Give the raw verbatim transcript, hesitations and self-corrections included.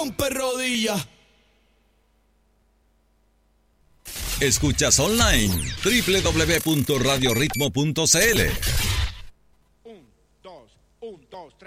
rompe rodillas. Escuchas online doble u doble u doble u punto radio ritmo punto c l.